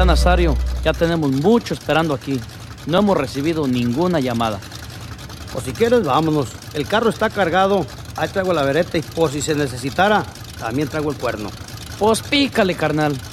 Mira, Nazario, ya tenemos mucho esperando aquí. No hemos recibido ninguna llamada. Pues si quieres, vámonos. El carro está cargado. Ahí traigo la vereta y por si se necesitara, también traigo el cuerno. Pues pícale, carnal.